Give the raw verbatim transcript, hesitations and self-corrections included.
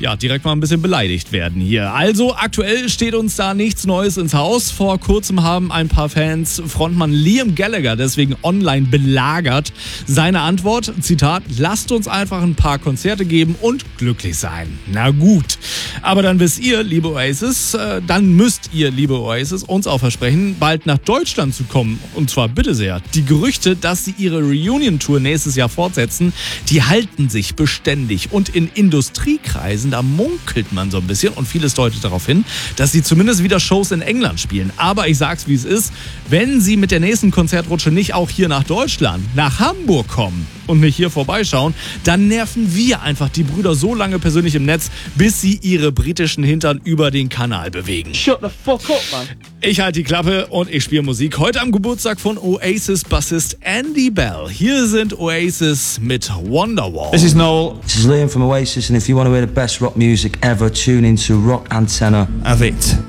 ja, direkt mal ein bisschen beleidigt werden hier. Also aktuell steht uns da nichts Neues ins Haus. Vor kurzem haben ein paar Fans Frontmann Liam Gallagher deswegen online belagert. Seine Antwort, Zitat, lasst uns einfach ein paar Konzerte geben und glücklich sein. Na gut, aber dann wisst ihr, liebe Oasis, äh, dann müsst ihr, liebe Oasis, uns auch versprechen, bald nach Deutschland zu kommen. Und zwar bitte sehr. Die Gerüchte, dass sie ihre Reunion-Tour nächstes Jahr fortsetzen, die halten sich beständig. Und in Industriekreisen, da munkelt man so ein bisschen und vieles deutet darauf hin, dass sie zumindest wieder Shows in England spielen. Aber ich sag's, wie es ist, wenn sie mit der nächsten Konzertrutsche nicht auch hier nach Deutschland, nach Hamburg kommen und nicht hier vorbeischauen, dann nerven wir einfach die Brüder so lange persönlich im Netz, bis sie ihre britischen Hintern über den Kanal bewegen. Shut the fuck up, man. Ich halte die Klappe und ich spiele Musik. Heute am Geburtstag von Oasis-Bassist Andy Bell. Hier sind Oasis mit Wonderwall. This is Noel. This is Liam from Oasis, and if you want to hear the best rock music ever, tune into Rock Antenna. Have it.